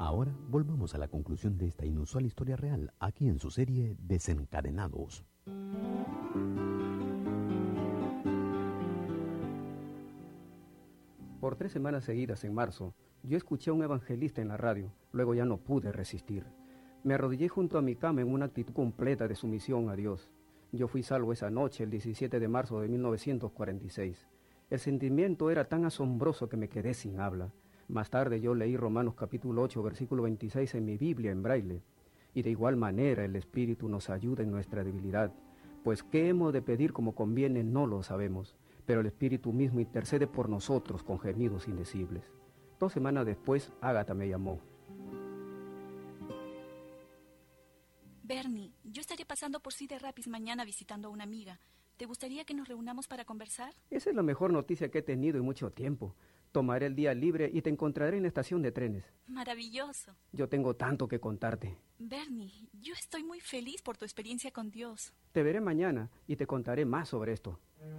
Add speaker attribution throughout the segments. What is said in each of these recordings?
Speaker 1: Ahora volvamos a la conclusión de esta inusual historia real, aquí en su serie Desencadenados.
Speaker 2: Por 3 semanas seguidas en marzo, yo escuché a un evangelista en la radio. Luego ya no pude resistir. Me arrodillé junto a mi cama en una actitud completa de sumisión a Dios. Yo fui salvo esa noche, el 17 de marzo de 1946. El sentimiento era tan asombroso que me quedé sin habla. Más tarde yo leí Romanos capítulo 8, versículo 26 en mi Biblia en braille. Y de igual manera el Espíritu nos ayuda en nuestra debilidad. Pues qué hemos de pedir como conviene no lo sabemos, pero el Espíritu mismo intercede por nosotros con gemidos indecibles. 2 semanas después, Ágata me llamó.
Speaker 3: Bernie, yo estaré pasando por Cedar Rapids mañana visitando a una amiga. ¿Te gustaría que nos reunamos para conversar?
Speaker 2: Esa es la mejor noticia que he tenido en mucho tiempo. Tomaré el día libre y te encontraré en la estación de trenes.
Speaker 3: Maravilloso.
Speaker 2: Yo tengo tanto que contarte.
Speaker 3: Bernie, yo estoy muy feliz por tu experiencia con Dios.
Speaker 2: Te veré mañana y te contaré más sobre esto.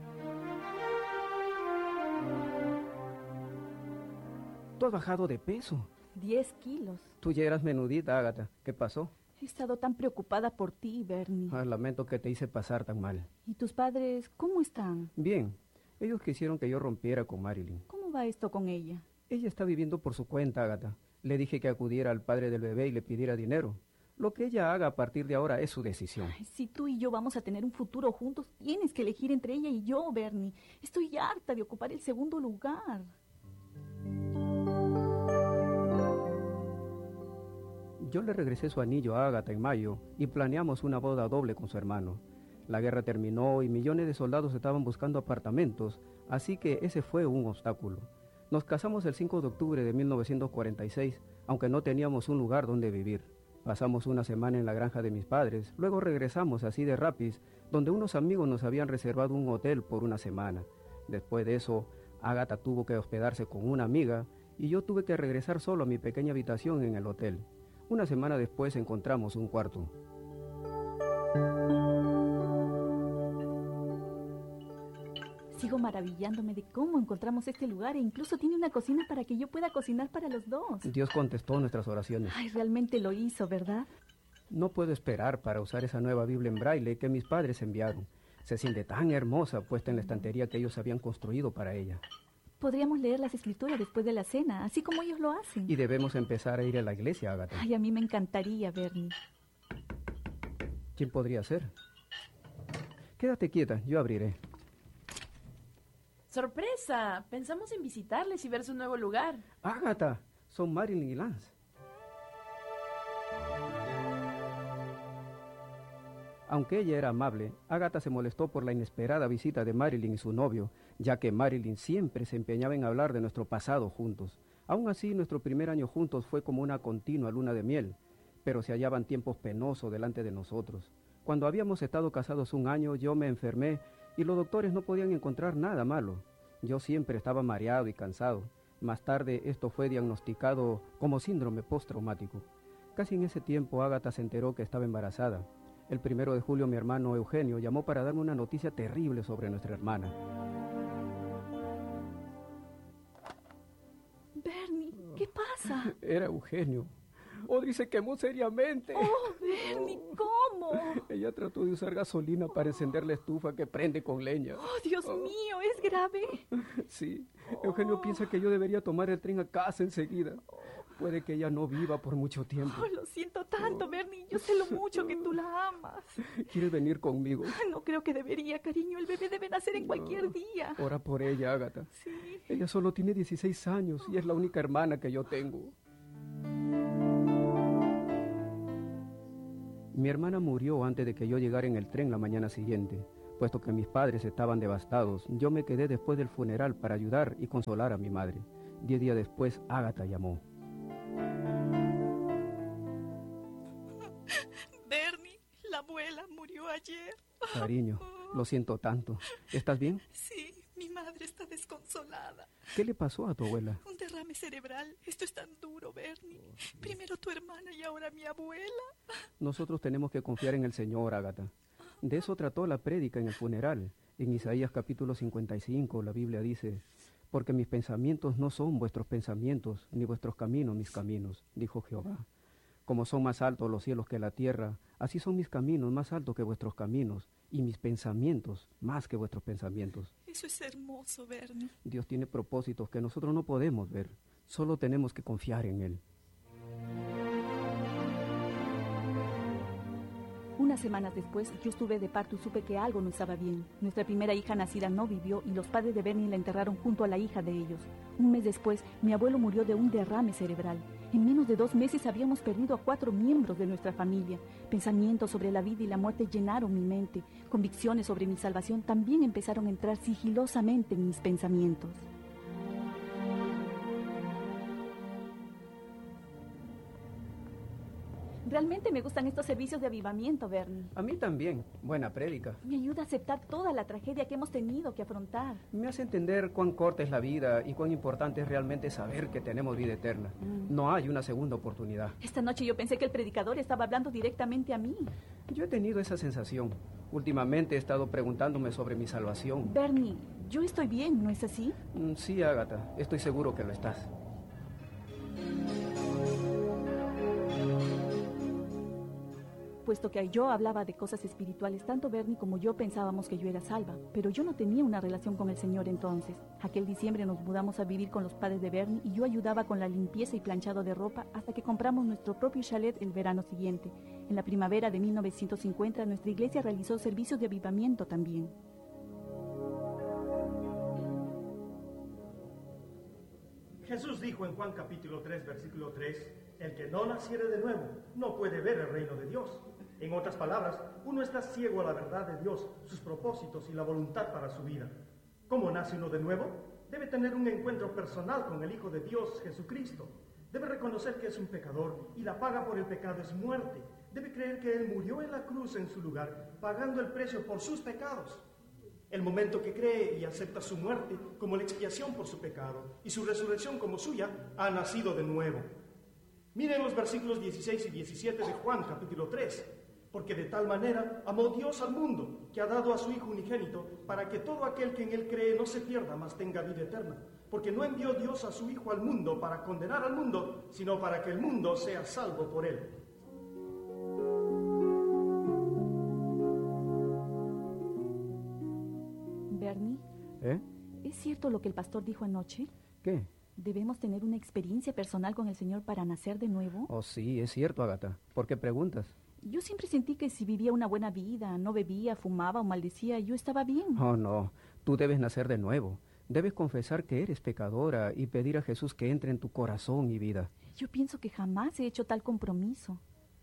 Speaker 2: Tú has bajado de peso.
Speaker 4: 10 kilos.
Speaker 2: Tú ya eras menudita, Ágata. ¿Qué pasó?
Speaker 4: He estado tan preocupada por ti, Bernie.
Speaker 2: Lamento que te hice pasar tan mal.
Speaker 4: ¿Y tus padres cómo están?
Speaker 2: Bien. Ellos quisieron que yo rompiera con Marilyn.
Speaker 4: ¿Cómo va esto con ella?
Speaker 2: Ella está viviendo por su cuenta, Ágata. Le dije que acudiera al padre del bebé y le pidiera dinero. Lo que ella haga a partir de ahora es su decisión.
Speaker 4: Ay, si tú y yo vamos a tener un futuro juntos, tienes que elegir entre ella y yo, Bernie. Estoy harta de ocupar el segundo lugar.
Speaker 2: Yo le regresé su anillo a Ágata en mayo y planeamos una boda doble con su hermano. La guerra terminó y millones de soldados estaban buscando apartamentos, así que ese fue un obstáculo. Nos casamos el 5 de octubre de 1946, aunque no teníamos un lugar donde vivir. Pasamos una semana en la granja de mis padres, luego regresamos a Cedar Rapids, donde unos amigos nos habían reservado un hotel por una semana. Después de eso, Ágata tuvo que hospedarse con una amiga y yo tuve que regresar solo a mi pequeña habitación en el hotel. Una semana después encontramos un cuarto.
Speaker 4: Sigo maravillándome de cómo encontramos este lugar e incluso tiene una cocina para que yo pueda cocinar para los dos.
Speaker 2: Dios contestó nuestras oraciones.
Speaker 4: Ay, realmente lo hizo, ¿verdad?
Speaker 2: No puedo esperar para usar esa nueva Biblia en braille que mis padres enviaron. Se siente tan hermosa puesta en la estantería que ellos habían construido para ella.
Speaker 4: Podríamos leer las escrituras después de la cena, así como ellos lo hacen.
Speaker 2: Y debemos empezar a ir a la iglesia, Ágata.
Speaker 4: Ay, a mí me encantaría, Bernie.
Speaker 2: ¿Quién podría ser? Quédate quieta, yo abriré.
Speaker 5: ¡Sorpresa! Pensamos en visitarles y ver su nuevo lugar.
Speaker 2: ¡Ágata! Son Marilyn y Lance. Aunque ella era amable, Ágata se molestó por la inesperada visita de Marilyn y su novio, ya que Marilyn siempre se empeñaba en hablar de nuestro pasado juntos. Aún así, nuestro primer año juntos fue como una continua luna de miel, pero se hallaban tiempos penosos delante de nosotros. Cuando habíamos estado casados un año, yo me enfermé y los doctores no podían encontrar nada malo. Yo siempre estaba mareado y cansado. Más tarde esto fue diagnosticado como síndrome postraumático. Casi en ese tiempo Ágata se enteró que estaba embarazada. El 1 de julio mi hermano Eugenio llamó para darme una noticia terrible sobre nuestra hermana.
Speaker 4: Bernie, ¿qué pasa?
Speaker 2: Era Eugenio. Audrey se quemó seriamente.
Speaker 4: ¡Oh, Bernie! ¿Cómo?
Speaker 2: Ella trató de usar gasolina para encender la estufa que prende con leña.
Speaker 4: ¡Oh, Dios mío! ¿Es grave?
Speaker 2: Sí. Eugenio piensa que yo debería tomar el tren a casa enseguida. Puede que ella no viva por mucho tiempo.
Speaker 4: Oh, lo siento tanto, Bernie. Yo sé lo mucho que tú la amas.
Speaker 2: ¿Quieres venir conmigo?
Speaker 4: No creo que debería, cariño. El bebé debe nacer en cualquier día.
Speaker 2: Ora por ella, Ágata.
Speaker 4: Sí.
Speaker 2: Ella solo tiene 16 años y es la única hermana que yo tengo. Mi hermana murió antes de que yo llegara en el tren la mañana siguiente. Puesto que mis padres estaban devastados, yo me quedé después del funeral para ayudar y consolar a mi madre. 10 días después, Ágata llamó.
Speaker 3: Bernie, la abuela murió ayer.
Speaker 2: Cariño, lo siento tanto. ¿Estás bien?
Speaker 3: Sí, mi madre está desconsolada.
Speaker 2: ¿Qué le pasó a tu abuela?
Speaker 3: Un derrame cerebral. Esto es tan duro, Bernie. Primero tu hermana y ahora mi abuela.
Speaker 2: Nosotros tenemos que confiar en el Señor, Ágata. De eso trató la prédica en el funeral. En Isaías capítulo 55, la Biblia dice: Porque mis pensamientos no son vuestros pensamientos, ni vuestros caminos mis caminos, dijo Jehová. Como son más altos los cielos que la tierra, así son mis caminos más altos que vuestros caminos, y mis pensamientos más que vuestros pensamientos.
Speaker 3: Eso es hermoso, Bernie.
Speaker 2: Dios tiene propósitos que nosotros no podemos ver, solo tenemos que confiar en Él.
Speaker 4: Unas semanas después, yo estuve de parto y supe que algo no estaba bien. Nuestra primera hija nacida no vivió y los padres de Bernie la enterraron junto a la hija de ellos. Un mes después, mi abuelo murió de un derrame cerebral. En menos de 2 meses habíamos perdido a 4 miembros de nuestra familia. Pensamientos sobre la vida y la muerte llenaron mi mente. Convicciones sobre mi salvación también empezaron a entrar sigilosamente en mis pensamientos. Realmente me gustan estos servicios de avivamiento, Bernie.
Speaker 2: A mí también, buena prédica.
Speaker 4: Me ayuda a aceptar toda la tragedia que hemos tenido que afrontar.
Speaker 2: Me hace entender cuán corta es la vida y cuán importante es realmente saber que tenemos vida eterna. No hay una segunda oportunidad.
Speaker 4: Esta noche yo pensé que el predicador estaba hablando directamente a mí.
Speaker 2: Yo he tenido esa sensación. Últimamente he estado preguntándome sobre mi salvación.
Speaker 4: Bernie, yo estoy bien, ¿no es así?
Speaker 2: Sí, Ágata, estoy seguro que lo estás.
Speaker 4: Puesto que yo hablaba de cosas espirituales, tanto Bernie como yo pensábamos que yo era salva, pero yo no tenía una relación con el Señor entonces. Aquel diciembre nos mudamos a vivir con los padres de Bernie y yo ayudaba con la limpieza y planchado de ropa hasta que compramos nuestro propio chalet el verano siguiente. En la primavera de 1950 nuestra iglesia realizó servicios de avivamiento también.
Speaker 6: Jesús dijo en Juan capítulo 3, versículo 3, el que no naciere de nuevo no puede ver el reino de Dios. En otras palabras, uno está ciego a la verdad de Dios, sus propósitos y la voluntad para su vida. ¿Cómo nace uno de nuevo? Debe tener un encuentro personal con el Hijo de Dios, Jesucristo. Debe reconocer que es un pecador y la paga por el pecado es muerte. Debe creer que Él murió en la cruz en su lugar, pagando el precio por sus pecados. El momento que cree y acepta su muerte como la expiación por su pecado y su resurrección como suya, ha nacido de nuevo. Miren los versículos 16 y 17 de Juan capítulo 3. Porque de tal manera amó Dios al mundo, que ha dado a su Hijo unigénito, para que todo aquel que en Él cree no se pierda, mas tenga vida eterna. Porque no envió Dios a su Hijo al mundo para condenar al mundo, sino para que el mundo sea salvo por Él.
Speaker 4: Bernie, ¿es cierto lo que el pastor dijo anoche?
Speaker 2: ¿Qué?
Speaker 4: ¿Debemos tener una experiencia personal con el Señor para nacer de nuevo?
Speaker 2: Oh, sí, es cierto, Ágata. ¿Por qué preguntas?
Speaker 4: Yo siempre sentí que si vivía una buena vida, no bebía, fumaba o maldecía, yo estaba bien.
Speaker 2: Oh, no. Tú debes nacer de nuevo. Debes confesar que eres pecadora y pedir a Jesús que entre en tu corazón y vida.
Speaker 4: Yo pienso que jamás he hecho tal compromiso.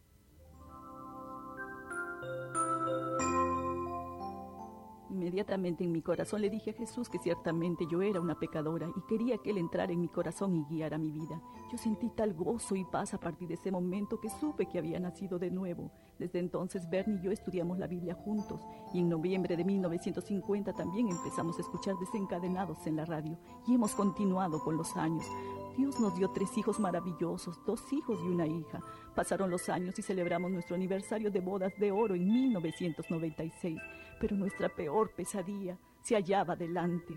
Speaker 4: Inmediatamente en mi corazón le dije a Jesús que ciertamente yo era una pecadora y quería que Él entrara en mi corazón y guiara mi vida. Yo sentí tal gozo y paz a partir de ese momento que supe que había nacido de nuevo. Desde entonces Bernie y yo estudiamos la Biblia juntos y en noviembre de 1950 también empezamos a escuchar Desencadenados en la radio y hemos continuado con los años. Dios nos dio 3 hijos maravillosos, 2 hijos y una hija. Pasaron los años y celebramos nuestro aniversario de bodas de oro en 1996, pero nuestra peor pesadilla se hallaba delante.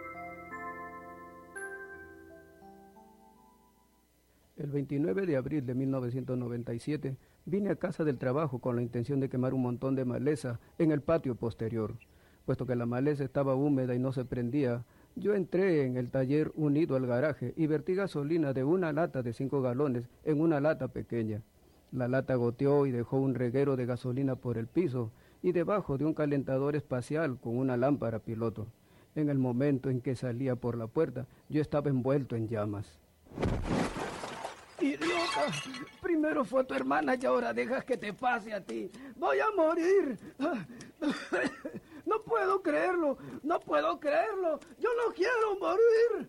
Speaker 2: El 29 de abril de 1997 vine a casa del trabajo con la intención de quemar un montón de maleza en el patio posterior. Puesto que la maleza estaba húmeda y no se prendía, yo entré en el taller unido al garaje y vertí gasolina de una lata de 5 galones en una lata pequeña. La lata goteó y dejó un reguero de gasolina por el piso y debajo de un calentador espacial con una lámpara piloto. En el momento en que salía por la puerta, yo estaba envuelto en llamas. ¡Idiota! Primero fue tu hermana y ahora dejas que te pase a ti. ¡Voy a morir! ¡No puedo creerlo! ¡No puedo creerlo! ¡Yo no quiero morir!